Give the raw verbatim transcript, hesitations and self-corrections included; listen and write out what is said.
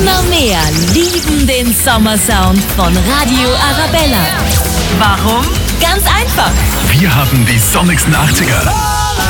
Immer mehr lieben den Sommersound von Radio Arabella. Warum? Ganz einfach. Wir haben die sonnigsten achtziger,